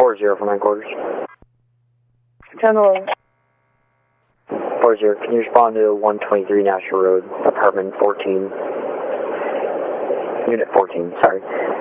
40 from headquarters. 10-11. 40, can you respond to 123 National Road, apartment 14, unit 14, sorry.